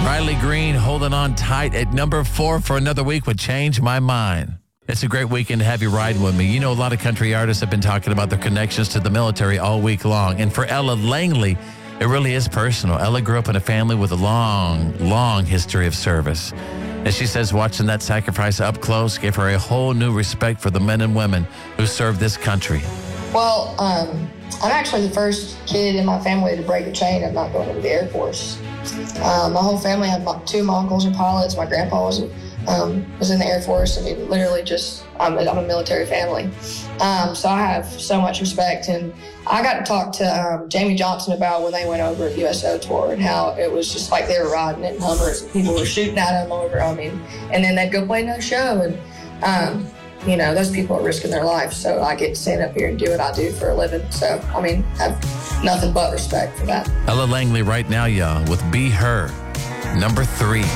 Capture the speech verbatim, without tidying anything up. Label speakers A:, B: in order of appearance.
A: Riley Green holding on tight at number four for another week with Change My Mind. It's a great weekend to have you ride with me. You know, a lot of country artists have been talking about their connections to the military all week long. And for Ella Langley, it really is personal. Ella grew up in a family with a long, long history of service. And she says watching that sacrifice up close gave her a whole new respect for the men and women who serve this country.
B: Well, um, I'm actually the first kid in my family to break the chain of not going into the Air Force. Um, my whole family had my, two of my uncles are pilots. My grandpa was um, was in the Air Force. I mean, literally just, I'm a, I'm a military family. Um, so I have so much respect. And I got to talk to um, Jamie Johnson about when they went over at U S O tour and how it was just like they were riding in Hummers and people were shooting at them over, I mean, and then they'd go play another show. And, um, you know, those people are risking their life. So I get to stand up here and do what I do for a living. So, I mean, I have nothing but respect for that.
A: Ella Langley right now, y'all, with Be Her, number three.